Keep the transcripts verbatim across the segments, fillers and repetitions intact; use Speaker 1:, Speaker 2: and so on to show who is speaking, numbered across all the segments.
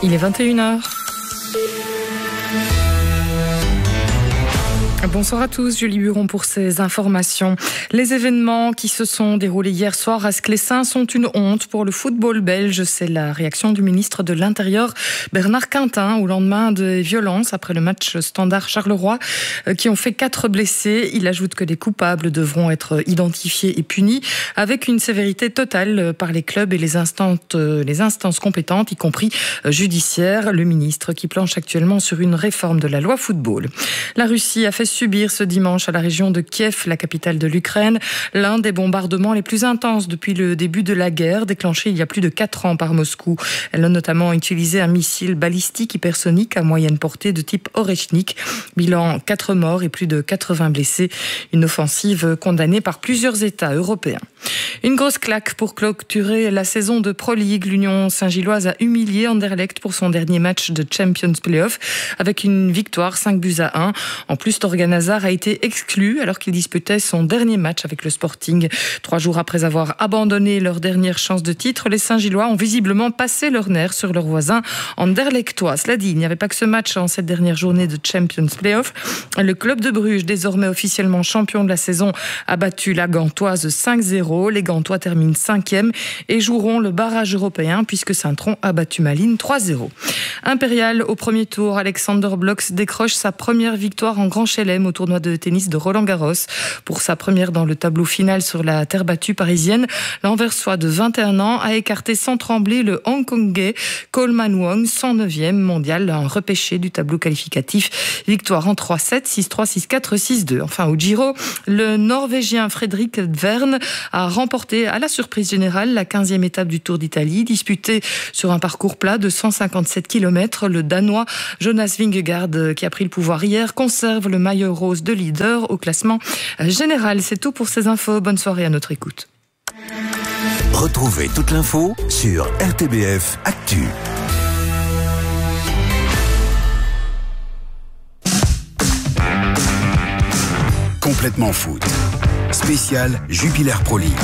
Speaker 1: Il est vingt et une heures. Bonsoir à tous, Julie Buron pour ces informations. Les événements qui se sont déroulés hier soir à Sclessin sont une honte pour le football belge. C'est la réaction du ministre de l'Intérieur, Bernard Quintin, au lendemain des violences après le match Standard Charleroi qui ont fait quatre blessés. Il ajoute que les coupables devront être identifiés et punis avec une sévérité totale par les clubs et les instances, les instances compétentes, y compris judiciaires. Le ministre qui planche actuellement sur une réforme de la loi football. La Russie a fait subir ce dimanche à la région de Kiev, la capitale de l'Ukraine, l'un des bombardements les plus intenses depuis le début de la guerre, déclenché il y a plus de quatre ans par Moscou. Elle a notamment utilisé un missile balistique hypersonique à moyenne portée de type Oreshnik. Bilan quatre morts et plus de quatre-vingts blessés. Une offensive condamnée par plusieurs États européens. Une grosse claque pour clôturer la saison de Pro League. L'Union Saint-Gilloise a humilié Anderlecht pour son dernier match de Champions Playoff avec une victoire cinq buts à un. En plus, Torgan Hazard a été exclu alors qu'il disputait son dernier match avec le Sporting. Trois jours après avoir abandonné leur dernière chance de titre, les Saint-Gillois ont visiblement passé leur nerf sur leurs voisins anderlechtois. Cela dit, il n'y avait pas que ce match en cette dernière journée de Champions Playoff. Le club de Bruges, désormais officiellement champion de la saison, a battu la Gantoise cinq zéro. Les Gantois terminent cinquième et joueront le barrage européen puisque Saint-Tron a battu Malines trois zéro. Impérial au premier tour, Alexander Bloks décroche sa première victoire en Grand Chelem au tournoi de tennis de Roland-Garros. Pour sa première dans le tableau final sur la terre battue parisienne, l'Anversois de vingt et un ans a écarté sans trembler le Hongkongais Coleman Wong, cent neuvième mondial, un repêché du tableau qualificatif. Victoire en trois sept, six trois, six quatre, six deux. Enfin au Giro, le Norvégien Fredrik Verne a remporté à la surprise générale la quinzième étape du Tour d'Italie, disputée sur un parcours plat de cent cinquante-sept kilomètres. Le Danois Jonas Vingegaard, qui a pris le pouvoir hier, conserve le maillot rose de leader au classement général. C'est tout pour ces infos. Bonne soirée à notre écoute.
Speaker 2: Retrouvez toute l'info sur R T B F Actu. Complètement foot. Spécial Jupiler Pro League.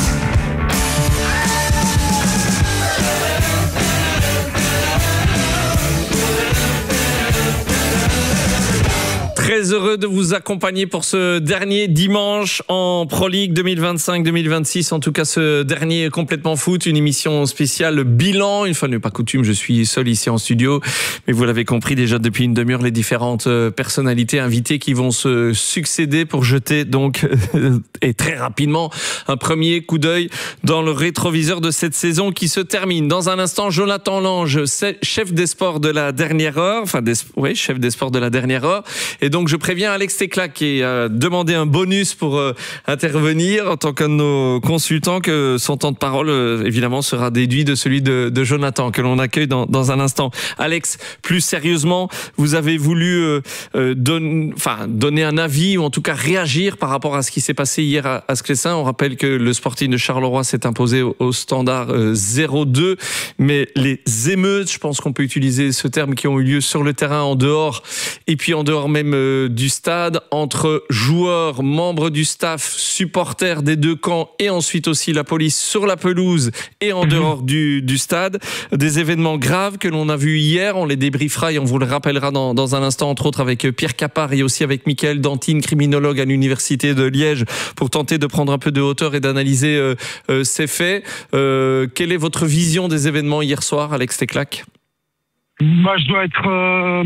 Speaker 3: Très heureux de vous accompagner pour ce dernier dimanche en Pro League deux mille vingt-cinq deux mille vingt-six. En tout cas, ce dernier complètement foot, une émission spéciale bilan. Une fois n'est pas coutume, je suis seul ici en studio. Mais vous l'avez compris déjà depuis une demi-heure, les différentes personnalités invitées qui vont se succéder pour jeter donc, et très rapidement, un premier coup d'œil dans le rétroviseur de cette saison qui se termine. Dans un instant, Jonathan Lange, chef des sports de la dernière heure. Enfin, des, oui, chef des sports de la dernière heure. Et donc, je préviens Alex Teclac qui a demandé un bonus pour euh, intervenir en tant qu'un de nos consultants, que son temps de parole, euh, évidemment, sera déduit de celui de, de Jonathan, que l'on accueille dans, dans un instant. Alex, plus sérieusement, vous avez voulu euh, euh, don, enfin, donner un avis, ou en tout cas réagir par rapport à ce qui s'est passé hier à, à Sclessin. On rappelle que le Sporting de Charleroi s'est imposé au, au standard euh, zéro deux, mais les émeutes, je pense qu'on peut utiliser ce terme, qui ont eu lieu sur le terrain, en dehors, et puis en dehors même du stade, entre joueurs, membres du staff, supporters des deux camps, et ensuite aussi la police sur la pelouse et en dehors du, du stade. Des événements graves que l'on a vus hier. On les débriefera et on vous le rappellera dans, dans un instant, entre autres avec Pierre Capard et aussi avec Michael Dantine, criminologue à l'université de Liège, pour tenter de prendre un peu de hauteur et d'analyser euh, euh, ces faits. Euh, quelle est votre vision des événements hier soir, Alex Teclac ?
Speaker 4: Bah, je dois être... Euh...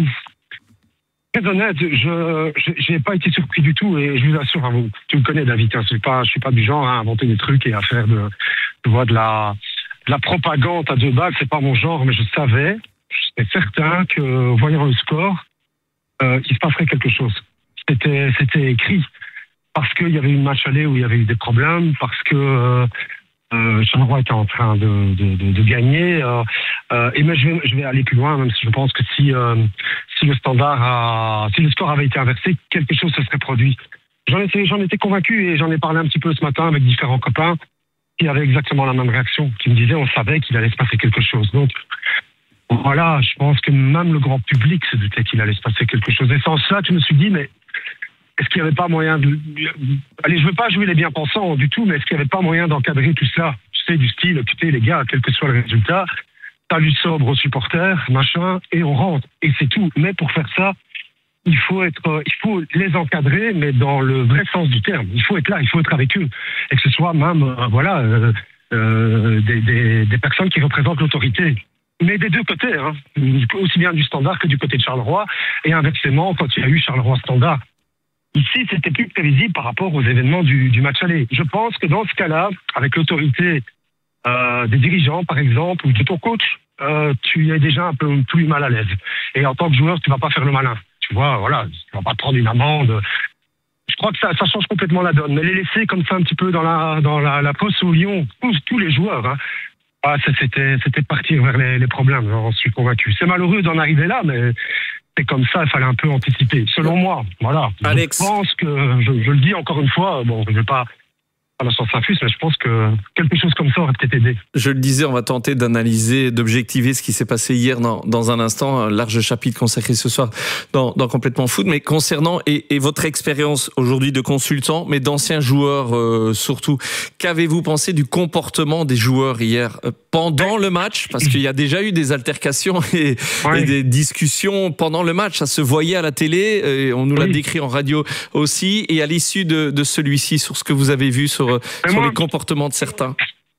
Speaker 4: Très honnête, je n'ai pas été surpris du tout, et je vous assure, hein, vous, tu me connais, David, hein, c'est pas, je suis pas du genre à inventer des trucs et à faire de, tu vois, de la, de la propagande à deux balles, c'est pas mon genre, mais je savais, j'étais certain que, voyant le score, euh, il se passerait quelque chose. C'était, c'était écrit, parce qu'il y avait eu un match aller où il y avait eu des problèmes, parce que euh, Euh, Charleroi était en train de, de, de, de gagner, euh, euh, et mais je vais, je vais aller plus loin, même si je pense que si, euh, si le standard a, si le score avait été inversé, quelque chose se serait produit. J'en étais, j'en étais convaincu, et j'en ai parlé un petit peu ce matin avec différents copains qui avaient exactement la même réaction, qui me disaient on savait qu'il allait se passer quelque chose. Donc voilà, je pense que même le grand public se doutait qu'il allait se passer quelque chose. Et sans cela, je me suis dit, mais est-ce qu'il n'y avait pas moyen de... Allez, je ne veux pas jouer les bien-pensants du tout, mais est-ce qu'il n'y avait pas moyen d'encadrer tout cela? Tu sais, du style, écoutez les gars, quel que soit le résultat, salut sobre aux supporters, machin, et on rentre. Et c'est tout. Mais pour faire ça, il faut être, il faut les encadrer, mais dans le vrai sens du terme. Il faut être là, il faut être avec eux. Et que ce soit même, euh, voilà, euh, euh, des, des, des personnes qui représentent l'autorité. Mais des deux côtés, hein. Aussi bien du Standard que du côté de Charleroi. Et inversement, quand il y a eu Charleroi-Standard. Ici, c'était plus prévisible par rapport aux événements du, du match aller. Je pense que dans ce cas-là, avec l'autorité euh, des dirigeants, par exemple, ou de ton coach, euh, tu es déjà un peu plus mal à l'aise. Et en tant que joueur, tu vas pas faire le malin. Tu vois, voilà, tu vas pas te prendre une amende. Je crois que ça, ça change complètement la donne. Mais les laisser comme ça un petit peu dans la, dans la, la fosse au lion, tous, tous les joueurs, hein, ah, ça, c'était, c'était partir vers les, les problèmes, j'en suis convaincu. C'est malheureux d'en arriver là, mais c'est comme ça, il fallait un peu anticiper. Selon moi, voilà.
Speaker 3: Alex.
Speaker 4: Je pense que, je, je le dis encore une fois, bon, je ne vais pas à la sens infuse, mais je pense que quelque chose comme ça aurait peut-être aidé.
Speaker 3: Je le disais, on va tenter d'analyser, d'objectiver ce qui s'est passé hier dans, dans un instant, un large chapitre consacré ce soir dans, dans Complètement Foot. Mais concernant, et, et votre expérience aujourd'hui de consultant, mais d'anciens joueurs euh, surtout, qu'avez-vous pensé du comportement des joueurs hier euh, pendant le match? Parce qu'il y a déjà eu des altercations et, ouais. et des discussions pendant le match. Ça se voyait à la télé, et on nous oui. l'a décrit en radio aussi, et à l'issue de, de celui-ci, sur ce que vous avez vu sur sur moi, les comportements de certains.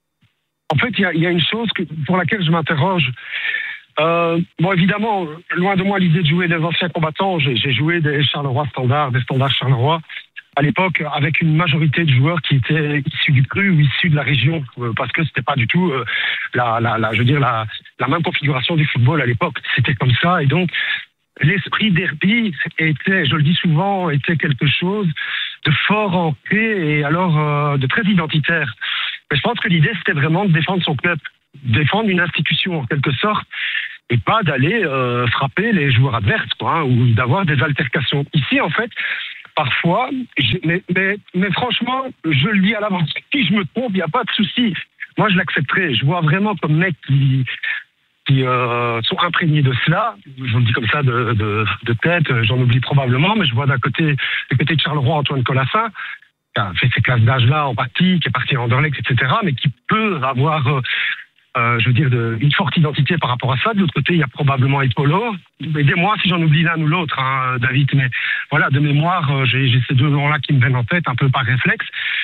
Speaker 4: En fait, il y, y a une chose que, pour laquelle je m'interroge. Euh, bon, évidemment, loin de moi l'idée de jouer des anciens combattants. J'ai, j'ai joué des Charleroi Standard, des Standards Charleroi, à l'époque, avec une majorité de joueurs qui étaient issus du cru ou issus de la région, euh, parce que c'était pas du tout euh, la, la, la, je veux dire, la, la même configuration du football à l'époque. C'était comme ça, et donc l'esprit derby était, je le dis souvent, était quelque chose de fort ancré et alors euh, de très identitaire. Mais je pense que l'idée, c'était vraiment de défendre son club, défendre une institution en quelque sorte, et pas d'aller euh, frapper les joueurs adverses, quoi, hein, ou d'avoir des altercations. Ici, en fait, parfois, mais, mais, mais franchement, je le dis à l'avance, si je me trompe, il n'y a pas de souci. Moi, je l'accepterai. Je vois vraiment comme mec qui... qui euh, sont imprégnés de cela. Je vous le dis comme ça de, de, de tête, j'en oublie probablement, mais je vois d'un côté, du côté de Charleroi, Antoine Colassin, qui a fait ces classes d'âge-là en partie, qui est parti à Anderlecht, et cetera, mais qui peut avoir, euh, euh, je veux dire, de, une forte identité par rapport à ça. De l'autre côté, il y a probablement Epolo. Aidez-moi si j'en oublie l'un ou l'autre, hein, David, mais voilà, de mémoire, euh, j'ai, j'ai ces deux noms-là qui me viennent en tête, un peu par réflexe.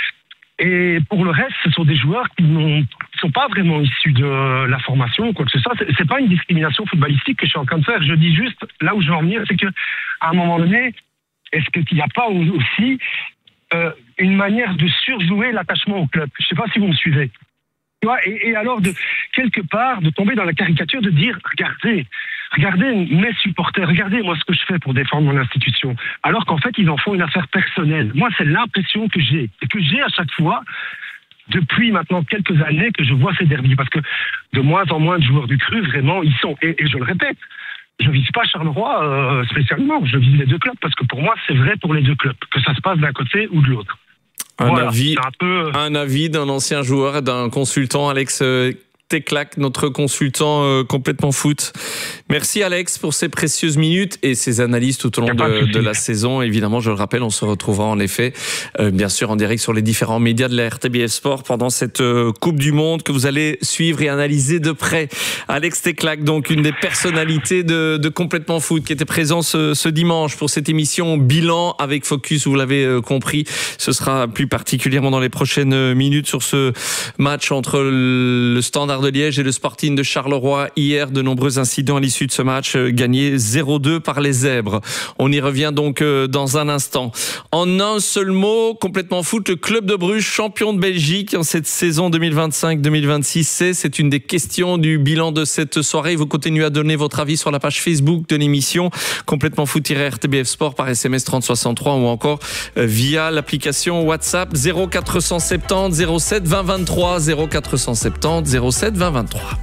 Speaker 4: Et pour le reste, ce sont des joueurs qui ne sont pas vraiment issus de la formation ou quoi que ce soit. C'est, c'est pas une discrimination footballistique que je suis en train de faire. Je dis juste, là où je veux en venir, c'est qu'à un moment donné, est-ce qu'il n'y a pas aussi euh, une manière de surjouer l'attachement au club? Je ne sais pas si vous me suivez. Tu vois, et, et alors, de quelque part, de tomber dans la caricature de dire, regardez, regardez mes supporters, regardez moi ce que je fais pour défendre mon institution. Alors qu'en fait, ils en font une affaire personnelle. Moi, c'est l'impression que j'ai. Et que j'ai à chaque fois, depuis maintenant quelques années, que je vois ces derbys. Parce que de moins en moins de joueurs du cru, vraiment, ils sont. Et, et je le répète, je vise pas Charleroi euh, spécialement. Je vise les deux clubs. Parce que pour moi, c'est vrai pour les deux clubs. Que ça se passe d'un côté ou de l'autre.
Speaker 3: Un,
Speaker 4: voilà,
Speaker 3: avis,
Speaker 4: un, peu...
Speaker 3: un avis d'un ancien joueur et d'un consultant, Alex Teclac, notre consultant euh, complètement foot. Merci Alex pour ces précieuses minutes et ces analyses tout au long de, de la saison. Évidemment, je le rappelle, on se retrouvera en effet, euh, bien sûr, en direct sur les différents médias de la R T B F Sport pendant cette euh, Coupe du Monde que vous allez suivre et analyser de près. Alex Teclac, donc une des personnalités de, de Complètement Foot qui était présent ce, ce dimanche pour cette émission bilan avec focus, vous l'avez euh, compris. Ce sera plus particulièrement dans les prochaines minutes sur ce match entre le Standard de Liège et le Sporting de Charleroi. Hier, de nombreux incidents à l'issue de ce match, gagné zéro deux par les Zèbres. On y revient donc dans un instant. En un seul mot, Complètement Foot, le club de Bruges, champion de Belgique en cette saison deux mille vingt-cinq deux mille vingt-six, c'est, c'est une des questions du bilan de cette soirée. Vous continuez à donner votre avis sur la page Facebook de l'émission Complètement Foot-R T B F Sport par S M S trente soixante-trois ou encore via l'application WhatsApp zéro quatre cent soixante-dix zéro sept vingt vingt-trois zéro quatre cent soixante-dix zéro sept vingt vingt-trois.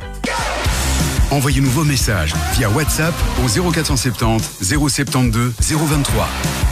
Speaker 2: Envoyez-nous vos messages via WhatsApp au zéro quatre cent soixante-dix zéro soixante-douze zéro vingt-trois.